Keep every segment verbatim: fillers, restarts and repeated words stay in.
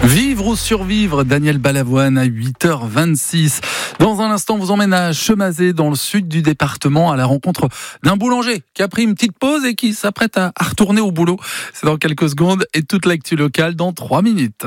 Vivre ou survivre, Daniel Balavoine à huit heures vingt-six. Dans un instant, on vous emmène à Chemazé, dans le sud du département, à la rencontre d'un boulanger qui a pris une petite pause et qui s'apprête à retourner au boulot. C'est dans quelques secondes et toute l'actu locale dans trois minutes.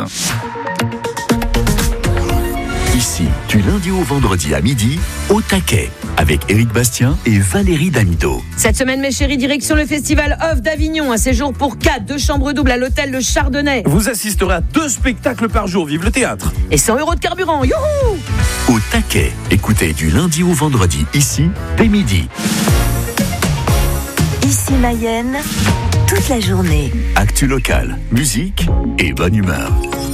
Ici, du lundi au vendredi à midi, au taquet, avec Éric Bastien et Valérie Damido. Cette semaine, mes chéris, direction le festival Off d'Avignon. Un séjour pour quatre, deux chambres doubles à l'hôtel Le Chardonnay. Vous assisterez à deux spectacles par jour, vive le théâtre. Et cent euros de carburant, youhou! Au taquet, écoutez du lundi au vendredi, ici, dès midi. Ici Mayenne, toute la journée. Actu locale, musique et bonne humeur.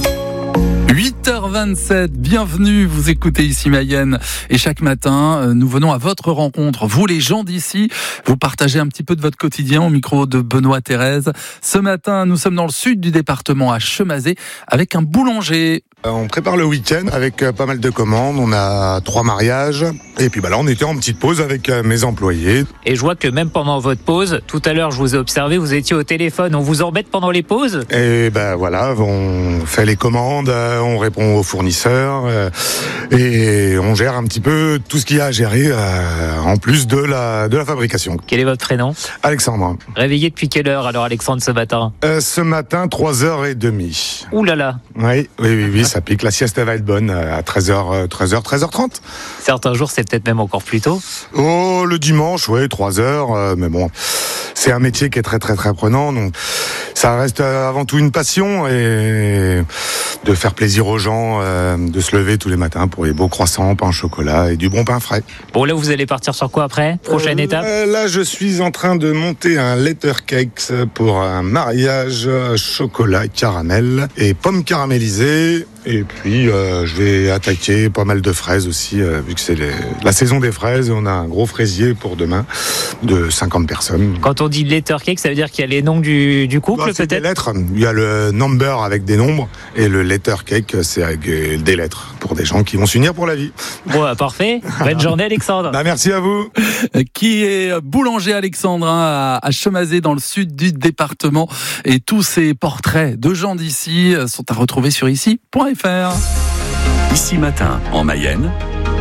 huit heures vingt-sept, bienvenue, vous écoutez Ici Mayenne et chaque matin nous venons à votre rencontre, vous les gens d'ici, vous partagez un petit peu de votre quotidien au micro de Benoît Thérèse. Ce matin nous sommes dans le sud du département à Chemazé avec un boulanger. On prépare le week-end avec pas mal de commandes, on a trois mariages et puis bah là on était en petite pause avec mes employés. Et je vois que même pendant votre pause, tout à l'heure je vous ai observé, vous étiez au téléphone, on vous embête pendant les pauses ? Et ben voilà, on fait les commandes, on répond aux fournisseurs et on gère un petit peu tout ce qu'il y a à gérer en plus de la, de la fabrication. Quel est votre prénom ? Alexandre. Réveillé depuis quelle heure alors Alexandre ce matin ? euh, Ce matin, trois heures trente. Ouh là là. Oui, oui, oui, oui. Ça pique, la sieste elle va être bonne à treize heures, treize heures, treize heures trente. Certains jours c'est peut-être même encore plus tôt. Oh, le dimanche, oui, trois heures, euh, mais bon, c'est un métier qui est très très très prenant, donc ça reste avant tout une passion et de faire plaisir aux gens, euh, de se lever tous les matins pour les beaux croissants, pain au chocolat et du bon pain frais. Bon là vous allez partir sur quoi après ? Prochaine euh, étape ? Là je suis en train de monter un letter cake pour un mariage chocolat caramel et pommes caramélisées. Et puis euh, je vais attaquer pas mal de fraises aussi, euh, vu que c'est les, la saison des fraises. On a un gros fraisier pour demain de cinquante personnes. Quand on dit letter cake, ça veut dire qu'il y a les noms du, du couple bah, c'est peut-être ? des lettres. Il y a le number avec des nombres et le letter cake c'est avec des lettres pour des gens qui vont s'unir pour la vie. Bon, bah, parfait. Bonne journée Alexandre. Bah, merci à vous. Qui est boulanger Alexandre hein, à Chemazé dans le sud du département et tous ces portraits de gens d'ici sont à retrouver sur ici point f r. Ici matin, en Mayenne,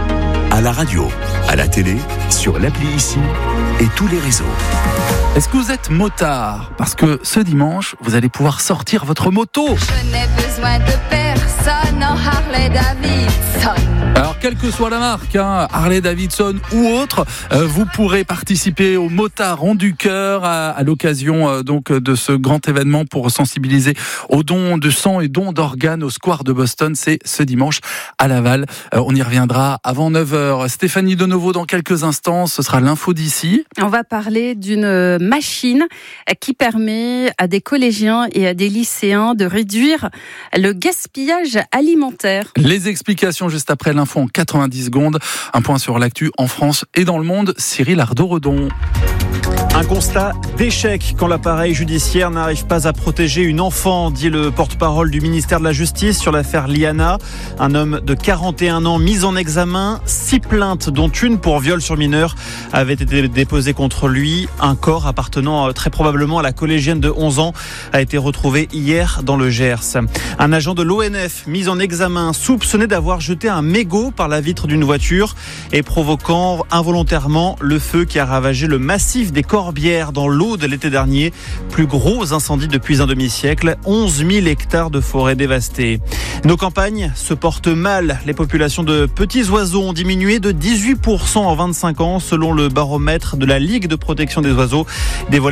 à la radio, à la télé, sur l'appli Ici et tous les réseaux. Est-ce que vous êtes motard ? Parce que ce dimanche, vous allez pouvoir sortir votre moto. Je n'ai besoin de personne en Harley Davidson. Alors, quelle que soit la marque, hein, Harley Davidson ou autre, euh, vous pourrez participer au Motards du cœur à, à l'occasion euh, donc de ce grand événement pour sensibiliser aux dons de sang et dons d'organes au Square de Boston. C'est ce dimanche à Laval. Euh, on y reviendra avant neuf heures. Stéphanie De Nouveau dans quelques instants. Ce sera l'info d'ici. On va parler d'une machine qui permet à des collégiens et à des lycéens de réduire le gaspillage alimentaire. Les explications juste après l'info en quatre-vingt-dix secondes. Un point sur l'actu en France et dans le monde. Cyril Ardo-Redon. Un constat d'échec quand l'appareil judiciaire n'arrive pas à protéger une enfant, dit le porte-parole du ministère de la Justice sur l'affaire Liana. Un homme de quarante et un ans mis en examen, six plaintes dont une pour viol sur mineur avaient été déposées contre lui. Un corps appartenant très probablement à la collégienne de onze ans a été retrouvé hier dans le Gers. Un agent de l'O N F mis en examen, soupçonné d'avoir jeté un mégot par la vitre d'une voiture et provoquant involontairement le feu qui a ravagé le massif des Corbières dans l'Aude l'été dernier. Plus gros incendie depuis un demi-siècle, onze mille hectares de forêt dévastés. Nos campagnes se portent mal. Les populations de petits oiseaux ont diminué de dix-huit pour cent en vingt-cinq ans selon le baromètre de la Ligue de protection des oiseaux dévoilé